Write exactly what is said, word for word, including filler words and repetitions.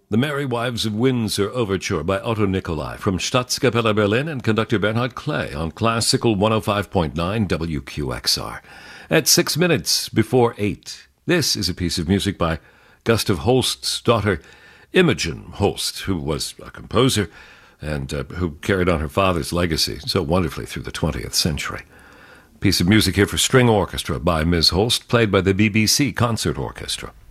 The Merry Wives of Windsor Overture by Otto Nicolai from Staatskapelle Berlin and conductor Bernhard Clay on Classical one oh five point nine W Q X R. At six minutes before eight, this is a piece of music by Gustav Holst's daughter, Imogen Holst, who was a composer and uh, who carried on her father's legacy so wonderfully through the twentieth century. Piece of music here for string orchestra by Miz Holst, played by the B B C Concert Orchestra.